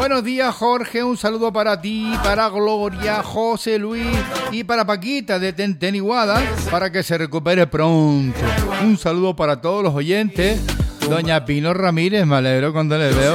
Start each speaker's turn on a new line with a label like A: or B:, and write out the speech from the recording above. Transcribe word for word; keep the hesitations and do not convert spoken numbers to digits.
A: Buenos días, Jorge. Un saludo para ti, para Gloria, José Luis y para Paquita de Tenteniguada, para que se recupere pronto. Un saludo para todos los oyentes. Doña Pino Ramírez, me alegro cuando le veo.